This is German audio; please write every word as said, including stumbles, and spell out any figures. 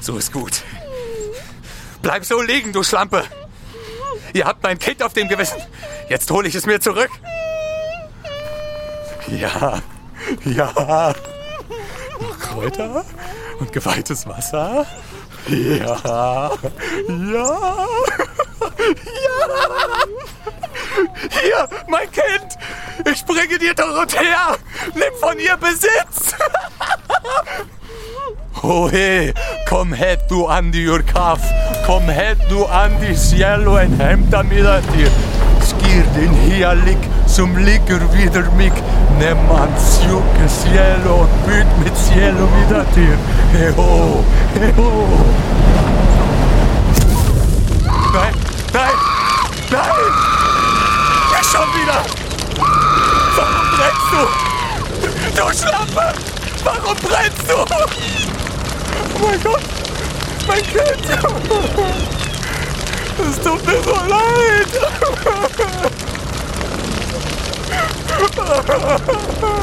So ist gut. Bleib so liegen, du Schlampe. Ihr habt mein Kind auf dem Gewissen. Jetzt hole ich es mir zurück. Ja, ja. Noch Kräuter und geweihtes Wasser. Ja, ja, ja. Hier, mein Kind. Ich bringe dir Dorothea. Nimm von ihr Besitz. Ohe, kom het du an die Urkaf. Kom het du an die cielo en hämta mida dir. Skir din hialik som ligger vidare mig. Nimm ans juke cielo och bygg mitt cielo vidare till. Heho, heho. Nein, nein, nein! Ja, schon wieder! Warum brennst du? Du Schlampe! Warum brennst du? Oh mein Gott! Mein Kind! Es tut mir so leid!